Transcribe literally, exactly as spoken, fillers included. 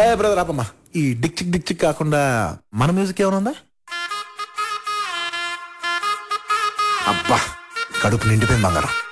ఏ brother ఆపమ్మా, ఈ Dick చిక్ Dick చిక్ కాకుండా మన మ్యూజిక్ ఏమైనా ఉందా? అబ్బా కడుపు నిండిపోయింది బంగారం.